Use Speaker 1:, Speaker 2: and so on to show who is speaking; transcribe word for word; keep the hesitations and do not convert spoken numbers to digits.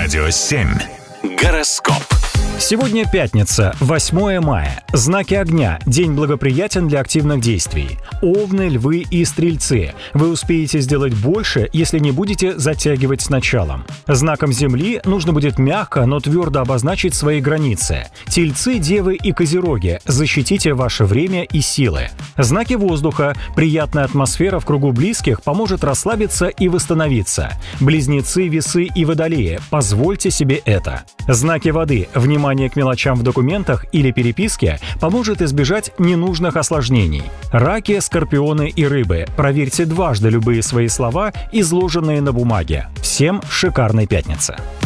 Speaker 1: Радио семь. Гороскоп.
Speaker 2: Сегодня пятница, восьмое мая. Знаки огня. День благоприятен для активных действий. Овны, львы и стрельцы. Вы успеете сделать больше, если не будете затягивать с началом. Знаком земли нужно будет мягко, но твердо обозначить свои границы. Тельцы, девы и козероги. Защитите ваше время и силы. Знаки воздуха. Приятная атмосфера в кругу близких поможет расслабиться и восстановиться. Близнецы, весы и водолеи. Позвольте себе это. Знаки воды. Внимание к мелочам в документах или переписке поможет избежать ненужных осложнений. Раки, скорпионы и рыбы. Проверьте дважды любые свои слова, изложенные на бумаге. Всем шикарной пятницы!